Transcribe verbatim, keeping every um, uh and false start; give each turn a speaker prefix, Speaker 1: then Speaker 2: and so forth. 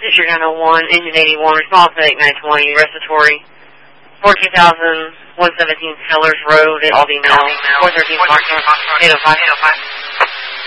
Speaker 1: District nine oh one, Engine eighty-one, response to nine twenty, respiratory, fourteen thousand one seventeen Sellers Road at Aldie Mill, four thirteen Foxtrot, eight oh five.